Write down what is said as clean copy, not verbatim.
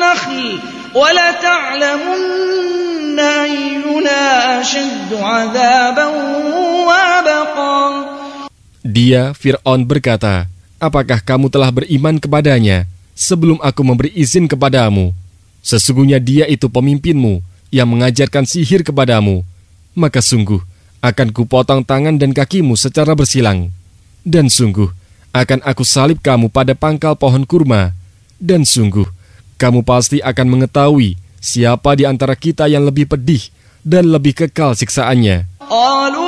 أخي ولتعلمن أينا أشد عذابا وأبقى. Dia, Fir'aun, berkata, apakah kamu telah beriman kepadanya sebelum aku memberi izin kepadamu? Sesungguhnya dia itu pemimpinmu yang mengajarkan sihir kepadamu. Maka sungguh akan kupotong tangan dan kakimu secara bersilang. Dan sungguh akan aku salib kamu pada pangkal pohon kurma. Dan sungguh kamu pasti akan mengetahui siapa di antara kita yang lebih pedih dan lebih kekal siksaannya.